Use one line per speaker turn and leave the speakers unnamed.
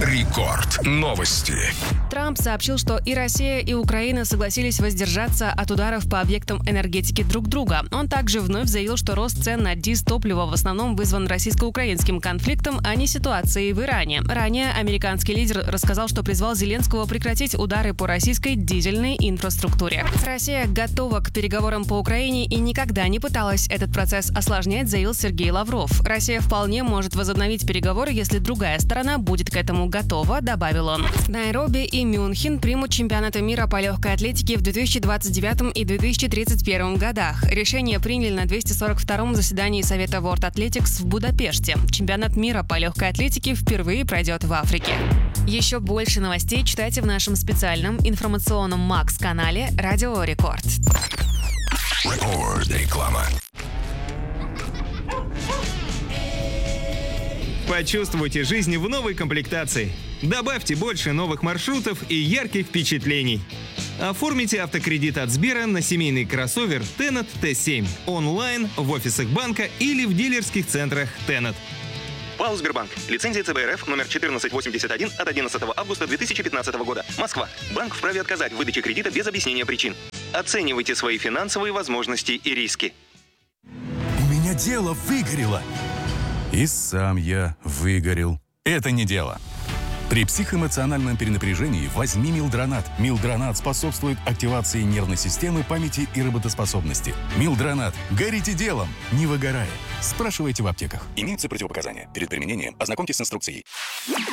Рекорд. Новости.
Трамп сообщил, что и Россия, и Украина согласились воздержаться от ударов по объектам энергетики друг друга. Он также вновь заявил, что рост цен на дизтопливо в основном вызван российско-украинским конфликтом, а не ситуацией в Иране. Ранее американский лидер рассказал, что призвал Зеленского прекратить удары по российской дизельной инфраструктуре. Россия готова к переговорам по Украине и никогда не пыталась этот процесс осложнять, заявил Сергей Лавров. Россия вполне может возобновить переговоры, если другая сторона будет к этому готова, добавил он. Найроби и Мюнхен примут чемпионаты мира по легкой атлетике в 2029 и 2031 годах. Решение приняли на 242-м заседании Совета World Athletics в Будапеште. Чемпионат мира по легкой атлетике впервые пройдет в Африке. Еще больше новостей читайте в нашем специальном информационном Макс-канале «Радио Рекорд».
Реклама.
Почувствуйте жизнь в новой комплектации. Добавьте больше новых маршрутов и ярких впечатлений. Оформите автокредит от Сбера на семейный кроссовер Tenet T7 онлайн, в офисах банка или в дилерских центрах Tenet. ПАО «Сбербанк». Лицензия ЦБ РФ номер 1481 от 11 августа 2015 года. Москва. Банк вправе отказать в выдаче кредита без объяснения причин. Оценивайте свои финансовые возможности и риски.
У меня дело выгорело. И сам я выгорел. Это не дело. При психоэмоциональном перенапряжении возьми Милдронат. Милдронат способствует активации нервной системы, памяти и работоспособности. Милдронат. Горите делом, не выгорая. Спрашивайте в аптеках. Имеются противопоказания. Перед применением ознакомьтесь с инструкцией.